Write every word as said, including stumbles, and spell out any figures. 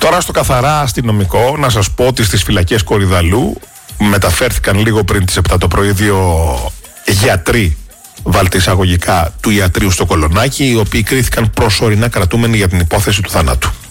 Τώρα στο καθαρά αστυνομικό, να σας πω ότι στις φυλακές Κορυδαλλού μεταφέρθηκαν λίγο πριν τις επτά το πρωί δύο γιατροί, βάλτε εισαγωγικά, του ιατρίου στο Κολονάκι, οι οποίοι κρίθηκαν προσωρινά κρατούμενοι για την υπόθεση του θανάτου.